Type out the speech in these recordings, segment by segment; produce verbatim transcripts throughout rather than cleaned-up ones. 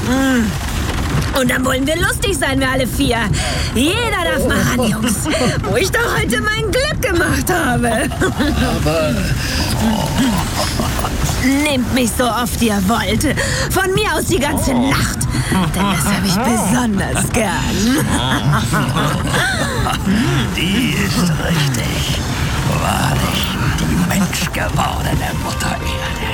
Und dann wollen wir lustig sein, wir alle vier. Jeder darf mal ran, Jungs. Wo ich doch heute mein Glück gemacht habe. Aber... Nehmt mich so oft ihr wollt. Von mir aus die ganze Nacht. Denn das habe ich besonders gern. Die ist richtig. Wahrlich, die menschgewordene Mutter Erde.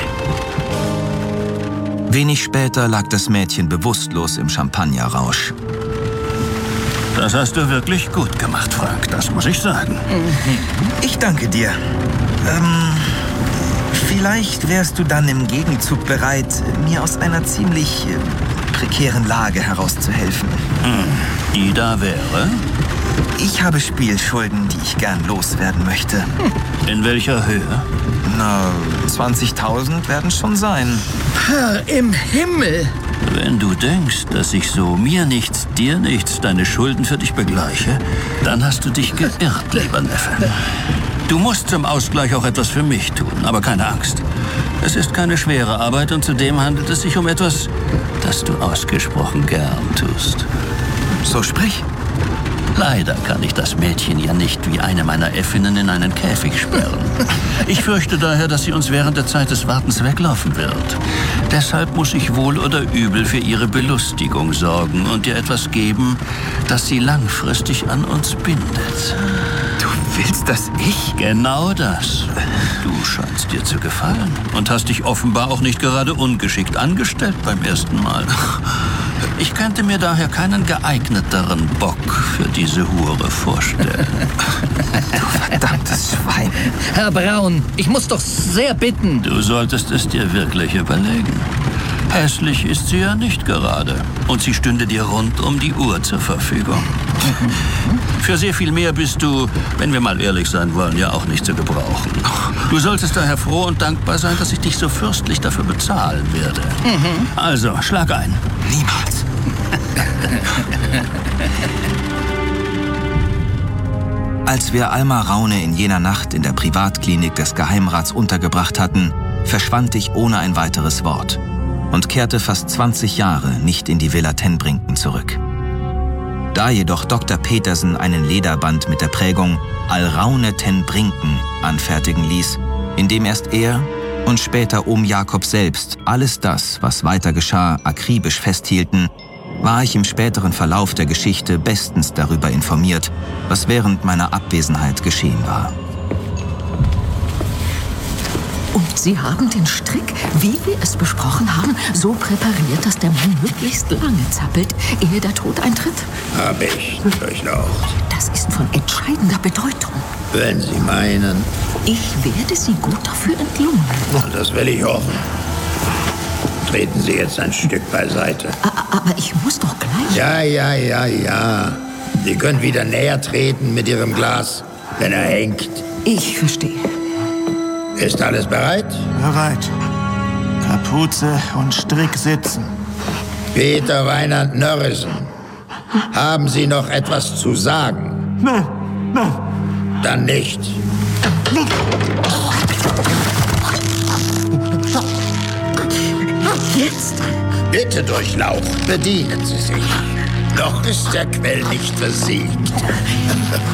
Wenig später lag das Mädchen bewusstlos im Champagnerrausch. Das hast du wirklich gut gemacht, Frank. Das muss ich sagen. Ich danke dir. Ähm, vielleicht wärst du dann im Gegenzug bereit, mir aus einer ziemlich äh, prekären Lage herauszuhelfen. Hm. Die da wäre? Ich habe Spielschulden, die ich gern loswerden möchte. In welcher Höhe? Na, zwanzigtausend werden schon sein. Herr im Himmel! Wenn du denkst, dass ich so mir nichts, dir nichts, deine Schulden für dich begleiche, dann hast du dich geirrt, lieber Neffe. Du musst zum Ausgleich auch etwas für mich tun, aber keine Angst. Es ist keine schwere Arbeit und zudem handelt es sich um etwas, das du ausgesprochen gern tust. So sprich. Leider kann ich das Mädchen ja nicht wie eine meiner Äffinnen in einen Käfig sperren. Ich fürchte daher, dass sie uns während der Zeit des Wartens weglaufen wird. Deshalb muss ich wohl oder übel für ihre Belustigung sorgen und ihr etwas geben, das sie langfristig an uns bindet. Du willst, dass ich? Genau das. Du scheinst dir zu gefallen und hast dich offenbar auch nicht gerade ungeschickt angestellt beim ersten Mal. Ich könnte mir daher keinen geeigneteren Bock für diese Hure vorstellen. Du verdammtes Schwein. Herr Braun, ich muss doch sehr bitten. Du solltest es dir wirklich überlegen. Hässlich ist sie ja nicht gerade. Und sie stünde dir rund um die Uhr zur Verfügung. Für sehr viel mehr bist du, wenn wir mal ehrlich sein wollen, ja auch nicht zu gebrauchen. Du solltest daher froh und dankbar sein, dass ich dich so fürstlich dafür bezahlen werde. Mhm. Also, schlag ein. Niemals. Als wir Alma Raune in jener Nacht in der Privatklinik des Geheimrats untergebracht hatten, verschwand ich ohne ein weiteres Wort und kehrte fast zwanzig Jahre nicht in die Villa Ten Brinken zurück. Da jedoch Doktor Petersen einen Lederband mit der Prägung Alraune Ten Brinken anfertigen ließ, in dem erst er und später Ohm Jakob selbst alles das, was weiter geschah, akribisch festhielten, war ich im späteren Verlauf der Geschichte bestens darüber informiert, was während meiner Abwesenheit geschehen war. Und Sie haben den Strick, wie wir es besprochen haben, so präpariert, dass der Mann möglichst lange zappelt, ehe der Tod eintritt? Hab ich durchlaucht. Das ist von entscheidender Bedeutung. Wenn Sie meinen. Ich werde Sie gut dafür entlohnen. Das will ich hoffen. Treten Sie jetzt ein Stück beiseite. Aber ich muss doch gleich... Ja, ja, ja, ja. Sie können wieder näher treten mit Ihrem Glas, wenn er hängt. Ich verstehe. Ist alles bereit? Bereit. Kapuze und Strick sitzen. Peter Weinand Nörresen, haben Sie noch etwas zu sagen? Nein, nein. Dann nicht. Jetzt? Bitte durchlaucht, bedienen Sie sich. Noch ist der Quell nicht versiegt.